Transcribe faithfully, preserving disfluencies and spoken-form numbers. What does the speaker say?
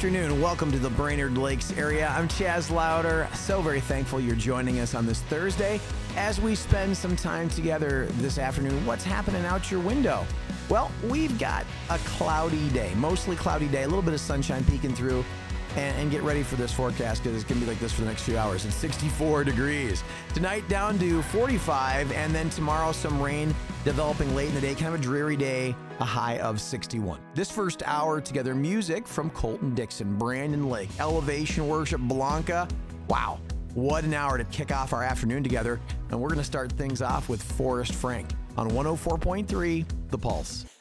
afternoon. Welcome to the Brainerd Lakes area. I'm Chaz Louder. So very thankful you're joining us on this Thursday as we spend some time together this afternoon. What's happening out your window? Well, we've got a cloudy day, mostly cloudy day, a little bit of sunshine peeking through. And, and get ready for this forecast because it's going to be like this for the next few hours. It's sixty-four degrees. Tonight down to forty-five, and then tomorrow some rain developing late in the day. Kind of a dreary day, a high of sixty-one. This first hour together, music from Colton Dixon, Brandon Lake, Elevation Worship, Blanca. Wow, what an hour to kick off our afternoon together. And we're going to start things off with Forrest Frank on one oh four point three, The Pulse.